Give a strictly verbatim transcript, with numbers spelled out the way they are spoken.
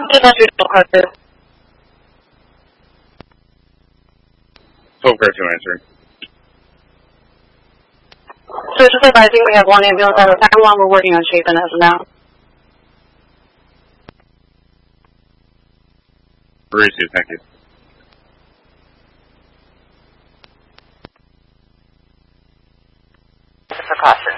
Just do twelve car two. twelve car two answering. So just advising we have one ambulance at a time, one we're working on Chapin as of now. Received, thank you. Precaution.